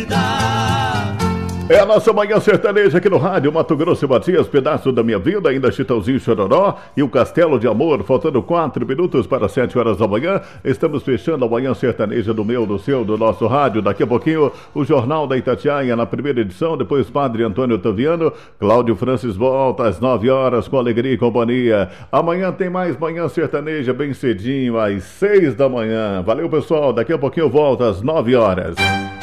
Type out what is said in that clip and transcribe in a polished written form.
É a nossa manhã sertaneja aqui no rádio Mato Grosso e Matias, pedaço da minha vida, ainda Chitãozinho Chororó e o Castelo de Amor, faltando 4 minutos para 7 horas da manhã. Estamos fechando a manhã sertaneja do meu, do seu, do nosso rádio. Daqui a pouquinho o Jornal da Itatiaia na primeira edição, depois Padre Antônio Taviano, Cláudio Francis volta às 9 horas com alegria e companhia. Amanhã tem mais manhã sertaneja bem cedinho, às 6 da manhã. Valeu, pessoal, daqui a pouquinho eu volto às 9 horas.